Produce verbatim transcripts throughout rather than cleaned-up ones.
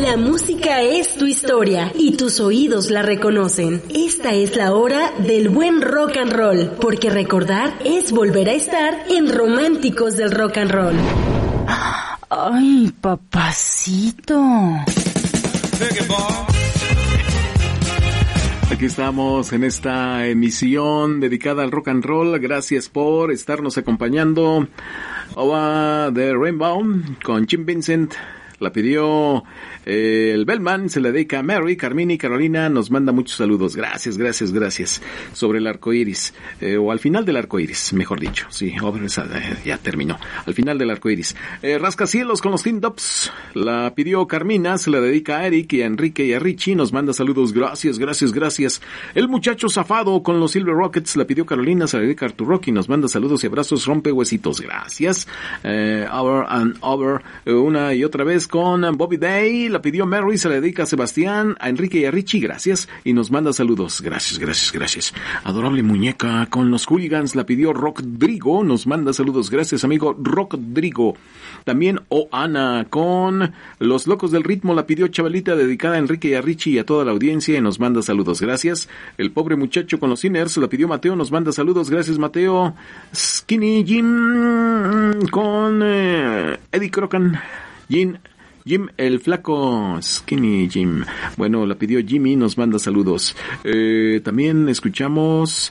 La música es tu historia y tus oídos la reconocen. Esta es la hora del buen rock and roll, porque recordar es volver a estar en Románticos del Rock and Roll. Ay, papacito. Aquí estamos en esta emisión dedicada al rock and roll. Gracias por estarnos acompañando. Over the Rainbow con Jim Vincent. La pidió eh, el Bellman, se la dedica a Mary. Carmini Carolina nos manda muchos saludos. Gracias, gracias, gracias. Sobre el arco iris, eh, o al final del arco iris, mejor dicho. Sí, over, eh, ya terminó. Al final del arco iris. Eh, Rascacielos con los Teen Tops. La pidió Carmina, se la dedica a Eric y a Enrique y a Richie. Nos manda saludos. Gracias, gracias, gracias. El muchacho zafado con los Silver Rockets. La pidió Carolina, se la dedica a Artur Rocky. Nos manda saludos y abrazos rompehuesitos. Gracias. Eh, over and over, eh, una y otra vez con Bobby Day, la pidió Mary, se la dedica a Sebastián, a Enrique y a Richie, gracias, y nos manda saludos, gracias, gracias, gracias. Adorable muñeca con los Hooligans, la pidió Rodrigo, nos manda saludos, gracias amigo Rodrigo. También O Ana con los Locos del Ritmo, la pidió Chavalita, dedicada a Enrique y a Richie y a toda la audiencia, y nos manda saludos, gracias. El pobre muchacho con los Sinners, la pidió Mateo, nos manda saludos, gracias Mateo. Skinny Jim con eh, Eddie Crocan, Jim Jim, el flaco, Skinny Jim. Bueno, la pidió Jimmy, nos manda saludos. Eh, también escuchamos...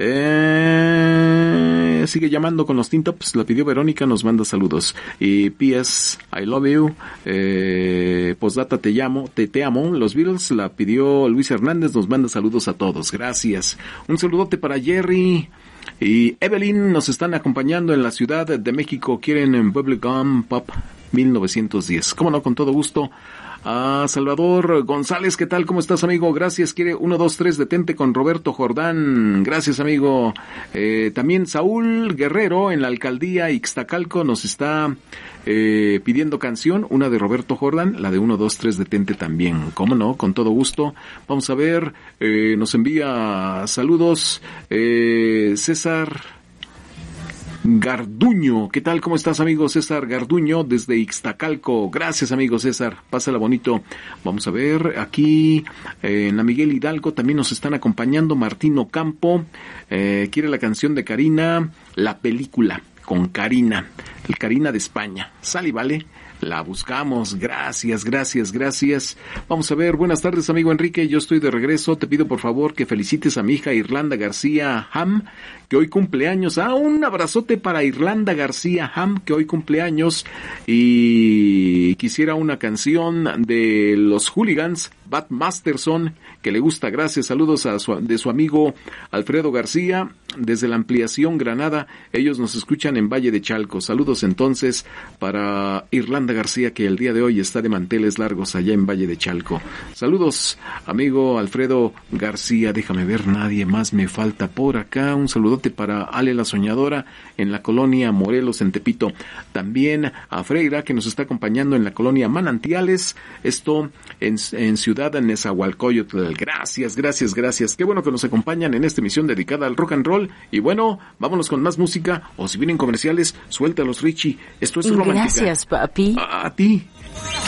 Eh, sigue llamando con los Teen Tops, la pidió Verónica, nos manda saludos. Y P S, I love you. Eh, postdata, te llamo, te, te amo. Los Beatles, la pidió Luis Hernández, nos manda saludos a todos. Gracias. Un saludote para Jerry y Evelyn, nos están acompañando en la Ciudad de México. Quieren Bubblegum Pop mil novecientos diez. Cómo no, con todo gusto. A Salvador González, ¿qué tal? ¿Cómo estás, amigo? Gracias. Quiere uno, dos, tres, detente con Roberto Jordán. Gracias, amigo. Eh, también Saúl Guerrero en la alcaldía Ixtacalco nos está eh, pidiendo canción, una de Roberto Jordán, la de uno, dos, tres, detente también. ¿Cómo no? Con todo gusto. Vamos a ver, eh, nos envía saludos eh, César Garduño. ¿Qué tal? ¿Cómo estás, amigo? César Garduño desde Ixtacalco. Gracias, amigo César. Pásala bonito. Vamos a ver aquí eh, en la Miguel Hidalgo también nos están acompañando Martín Ocampo. Eh, quiere la canción de Karina, La Película, con Karina. El Karina de España. Sale y vale. La buscamos. Gracias, gracias, gracias. Vamos a ver. Buenas tardes, amigo Enrique. Yo estoy de regreso. Te pido por favor que felicites a mi hija Irlanda García Ham, que hoy cumple años. Ah, un abrazote para Irlanda García Ham, que hoy cumple años. Y quisiera una canción de los Hooligans, Bat Masterson, que le gusta. Gracias. Saludos a su, de su amigo Alfredo García, desde la Ampliación Granada. Ellos nos escuchan en Valle de Chalco. Saludos entonces para Irlanda García, que el día de hoy está de manteles largos allá en Valle de Chalco. Saludos, amigo Alfredo García. Déjame ver, nadie más me falta por acá. Un saludote para Ale la Soñadora en la colonia Morelos, en Tepito. También a Freira, que nos está acompañando en la colonia Manantiales. Esto en, en Ciudad de Nezahualcóyotl. Gracias, gracias, gracias. Qué bueno que nos acompañan en esta emisión dedicada al rock and roll. Y bueno, vámonos con más música. O si vienen comerciales, suéltalos, Richie. Esto es Romántica. Gracias, papi. A, a ti.